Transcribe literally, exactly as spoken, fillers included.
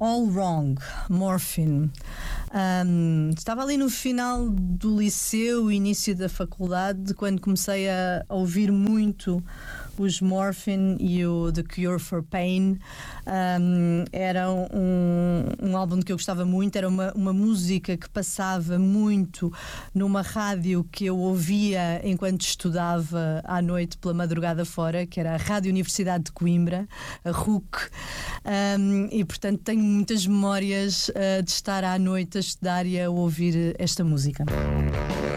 All Wrong, Morphine. Um, estava ali no final do liceu, início da faculdade, quando comecei a ouvir muito os Morphine e o The Cure for Pain. Um, era um, um álbum que eu gostava muito, era uma, uma música que passava muito numa rádio que eu ouvia enquanto estudava à noite pela madrugada fora, que era a Rádio Universidade de Coimbra, a R U C. Um, e portanto tenho muitas memórias uh, de estar à noite a estudar e a ouvir esta música.